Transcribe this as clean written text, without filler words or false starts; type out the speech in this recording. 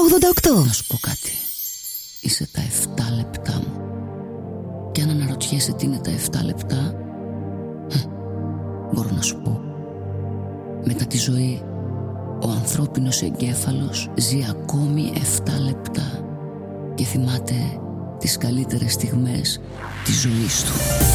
88. Να σου πω κάτι. Είσαι τα 7 λεπτά μου. Και αν αναρωτιέσαι τι είναι τα 7 λεπτά, μπορώ να σου πω. Μετά τη ζωή, ο ανθρώπινος εγκέφαλος ζει ακόμη 7 λεπτά και θυμάται τις καλύτερες στιγμές της ζωής του.